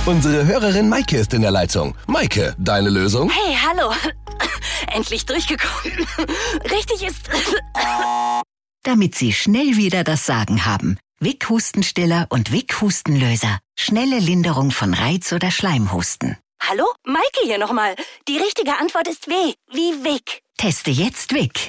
Unsere Hörerin Maike ist in der Leitung. Maike, deine Lösung? Hey, hallo. Endlich durchgekommen. Richtig ist... Damit Sie schnell wieder das Sagen haben. Vic Hustenstiller und Vic Hustenlöser. Schnelle Linderung von Reiz- oder Schleimhusten. Hallo? Maike hier nochmal. Die richtige Antwort ist W, wie Vic. Teste jetzt Vic.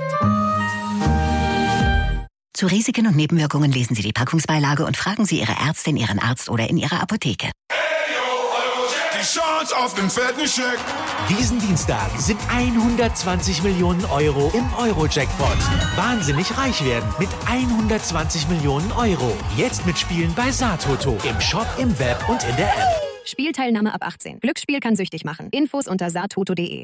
Zu Risiken und Nebenwirkungen lesen Sie die Packungsbeilage und fragen Sie Ihre Ärztin, Ihren Arzt oder in Ihrer Apotheke. Die Chance auf den fetten Scheck. Diesen Dienstag sind 120 Millionen Euro im Euro-Jackpot. Wahnsinnig reich werden mit 120 Millionen Euro. Jetzt mitspielen bei Satoto. Im Shop, im Web und in der App. Spielteilnahme ab 18. Glücksspiel kann süchtig machen. Infos unter satoto.de.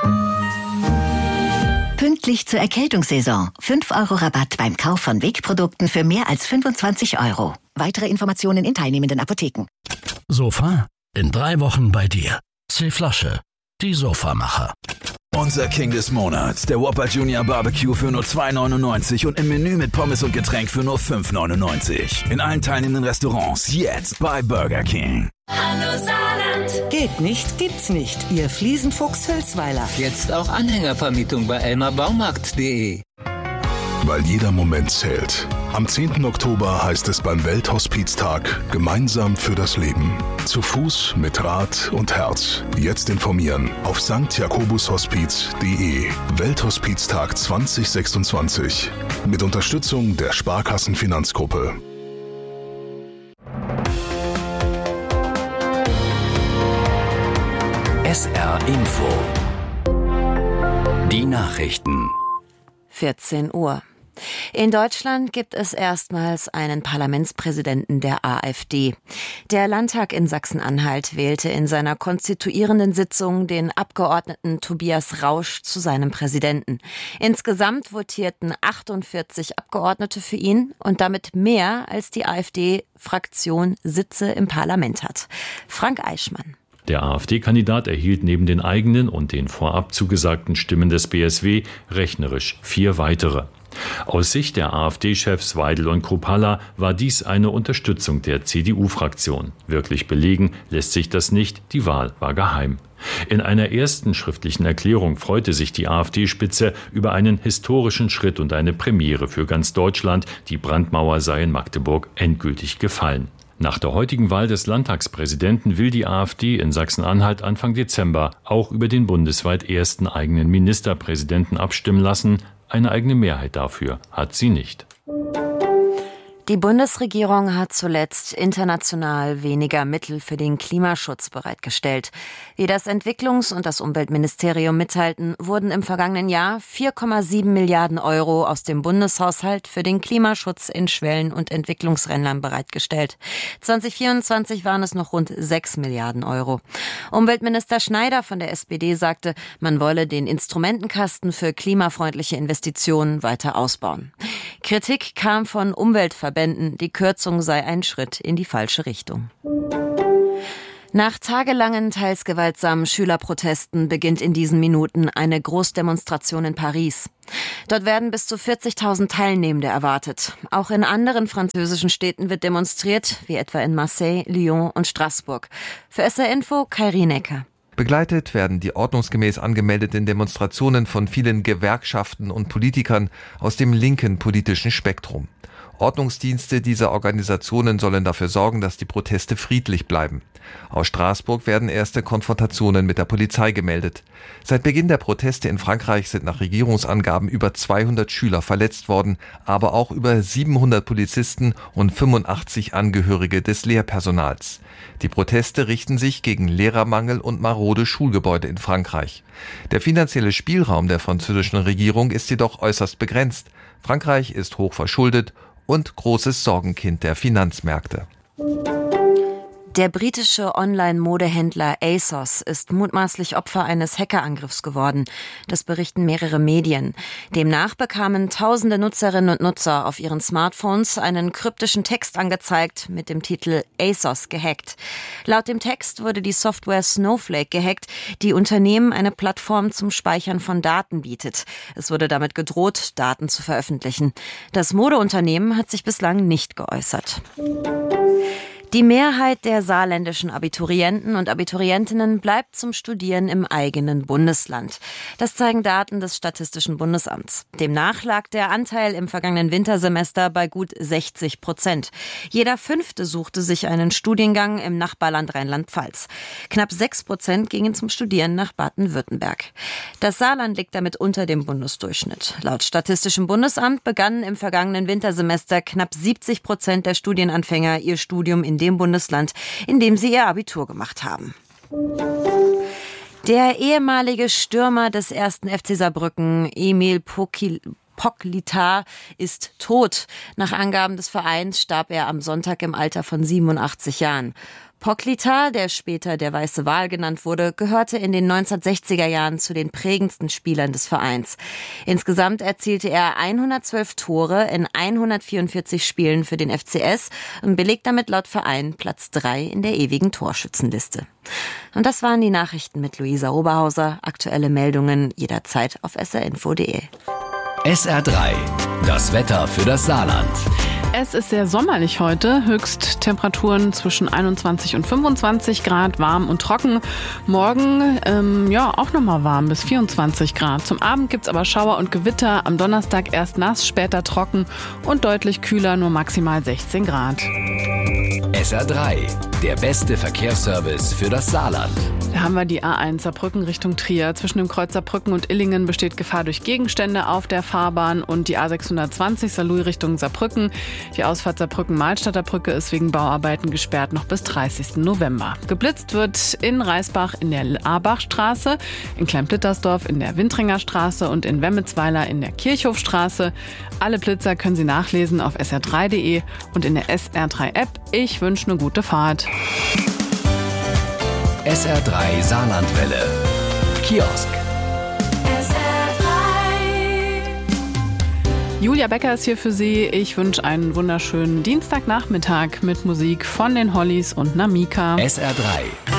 Pünktlich zur Erkältungssaison. 5 € Rabatt beim Kauf von Vic-Produkten für mehr als 25 €. Weitere Informationen in teilnehmenden Apotheken. Sofa? In 3 Wochen bei dir. C-Flasche. Die Sofamacher. Unser King des Monats, der Whopper Junior Barbecue für nur 2,99 und im Menü mit Pommes und Getränk für nur 5,99. In allen teilnehmenden Restaurants jetzt bei Burger King. Hallo Saarland. Geht nicht, gibt's nicht. Ihr Fliesenfuchs Hülsweiler. Jetzt auch Anhängervermietung bei elmarbaumarkt.de. Weil jeder Moment zählt. Am 10. Oktober heißt es beim Welthospiztag gemeinsam für das Leben. Zu Fuß, mit Rad und Herz. Jetzt informieren auf stjakobushospiz.de. Welthospiztag 2026. Mit Unterstützung der Sparkassenfinanzgruppe. SR Info. Die Nachrichten. 14 Uhr. In Deutschland gibt es erstmals einen Parlamentspräsidenten der AfD. Der Landtag in Sachsen-Anhalt wählte in seiner konstituierenden Sitzung den Abgeordneten Tobias Rausch zu seinem Präsidenten. Insgesamt votierten 48 Abgeordnete für ihn und damit mehr, als die AfD-Fraktion Sitze im Parlament hat. Frank Eichmann. Der AfD-Kandidat erhielt neben den eigenen und den vorab zugesagten Stimmen des BSW rechnerisch 4 weitere. Aus Sicht der AfD-Chefs Weidel und Kruppalla war dies eine Unterstützung der CDU-Fraktion. Wirklich belegen lässt sich das nicht, die Wahl war geheim. In einer ersten schriftlichen Erklärung freute sich die AfD-Spitze über einen historischen Schritt und eine Premiere für ganz Deutschland. Die Brandmauer sei in Magdeburg endgültig gefallen. Nach der heutigen Wahl des Landtagspräsidenten will die AfD in Sachsen-Anhalt Anfang Dezember auch über den bundesweit ersten eigenen Ministerpräsidenten abstimmen lassen. Eine eigene Mehrheit dafür hat sie nicht. Die Bundesregierung hat zuletzt international weniger Mittel für den Klimaschutz bereitgestellt. Wie das Entwicklungs- und das Umweltministerium mitteilten, wurden im vergangenen Jahr 4,7 Milliarden Euro aus dem Bundeshaushalt für den Klimaschutz in Schwellen- und Entwicklungsländern bereitgestellt. 2024 waren es noch rund 6 Milliarden Euro. Umweltminister Schneider von der SPD sagte, man wolle den Instrumentenkasten für klimafreundliche Investitionen weiter ausbauen. Kritik kam von Umweltverbänden, die Kürzung sei ein Schritt in die falsche Richtung. Nach tagelangen, teils gewaltsamen Schülerprotesten beginnt in diesen Minuten eine Großdemonstration in Paris. Dort werden bis zu 40.000 Teilnehmende erwartet. Auch in anderen französischen Städten wird demonstriert, wie etwa in Marseille, Lyon und Straßburg. Für SR Info, Kairi Necker. Begleitet werden die ordnungsgemäß angemeldeten Demonstrationen von vielen Gewerkschaften und Politikern aus dem linken politischen Spektrum. Ordnungsdienste dieser Organisationen sollen dafür sorgen, dass die Proteste friedlich bleiben. Aus Straßburg werden erste Konfrontationen mit der Polizei gemeldet. Seit Beginn der Proteste in Frankreich sind nach Regierungsangaben über 200 Schüler verletzt worden, aber auch über 700 Polizisten und 85 Angehörige des Lehrpersonals. Die Proteste richten sich gegen Lehrermangel und marode Schulgebäude in Frankreich. Der finanzielle Spielraum der französischen Regierung ist jedoch äußerst begrenzt. Frankreich ist hoch verschuldet und großes Sorgenkind der Finanzmärkte. Der britische Online-Modehändler ASOS ist mutmaßlich Opfer eines Hackerangriffs geworden. Das berichten mehrere Medien. Demnach bekamen tausende Nutzerinnen und Nutzer auf ihren Smartphones einen kryptischen Text angezeigt mit dem Titel ASOS gehackt. Laut dem Text wurde die Software Snowflake gehackt, die Unternehmen eine Plattform zum Speichern von Daten bietet. Es wurde damit gedroht, Daten zu veröffentlichen. Das Modeunternehmen hat sich bislang nicht geäußert. Die Mehrheit der saarländischen Abiturienten und Abiturientinnen bleibt zum Studieren im eigenen Bundesland. Das zeigen Daten des Statistischen Bundesamts. Demnach lag der Anteil im vergangenen Wintersemester bei gut 60%. Jeder Fünfte suchte sich einen Studiengang im Nachbarland Rheinland-Pfalz. Knapp 6% gingen zum Studieren nach Baden-Württemberg. Das Saarland liegt damit unter dem Bundesdurchschnitt. Laut Statistischem Bundesamt begannen im vergangenen Wintersemester knapp 70% der Studienanfänger ihr Studium in dem Bundesland, in dem sie ihr Abitur gemacht haben. Der ehemalige Stürmer des 1. FC Saarbrücken, Emil Poklita, ist tot. Nach Angaben des Vereins starb er am Sonntag im Alter von 87 Jahren. Poklita, der später der Weiße Wal genannt wurde, gehörte in den 1960er Jahren zu den prägendsten Spielern des Vereins. Insgesamt erzielte er 112 Tore in 144 Spielen für den FCS und belegt damit laut Verein Platz 3 in der ewigen Torschützenliste. Und das waren die Nachrichten mit Luisa Oberhauser. Aktuelle Meldungen jederzeit auf srinfo.de. SR3, das Wetter für das Saarland. Es ist sehr sommerlich heute. Höchsttemperaturen zwischen 21 und 25 Grad, warm und trocken. Morgen auch nochmal warm bis 24 Grad. Zum Abend gibt's aber Schauer und Gewitter. Am Donnerstag erst nass, später trocken und deutlich kühler, nur maximal 16 Grad. SR3, der beste Verkehrsservice für das Saarland. Da haben wir die A1 Saarbrücken Richtung Trier. Zwischen dem Kreuz Saarbrücken und Illingen besteht Gefahr durch Gegenstände auf der Fahrbahn und die A620 Saarlouis Richtung Saarbrücken. Die Ausfahrt Saarbrücken-Malstadter Brücke ist wegen Bauarbeiten gesperrt noch bis 30. November. Geblitzt wird in Reisbach in der Abachstraße, in Klein-Plittersdorf in der Wintringer Straße und in Wemmelsweiler in der Kirchhofstraße. Alle Blitzer können Sie nachlesen auf sr3.de und in der SR3-App. Ich wünsche eine gute Fahrt. SR3 Saarlandwelle. Kiosk. Julia Becker ist hier für Sie. Ich wünsche einen wunderschönen Dienstagnachmittag mit Musik von den Hollies und Namika. SR3.